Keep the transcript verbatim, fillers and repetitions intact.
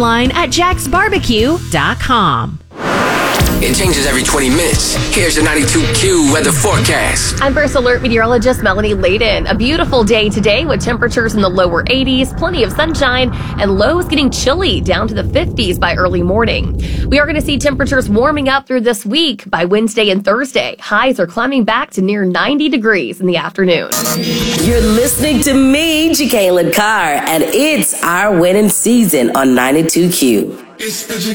online at jacks barbecue dot com. It changes every twenty minutes. Here's your ninety-two Q weather forecast. I'm First Alert meteorologist Melanie Layden. A beautiful day today with temperatures in the lower eighties, plenty of sunshine, and lows getting chilly down to the fifties by early morning. We are going to see temperatures warming up through this week. By Wednesday and Thursday, highs are climbing back to near ninety degrees in the afternoon. You're listening to me, Jacqueline Carr, and it's our winning season on ninety-two Q.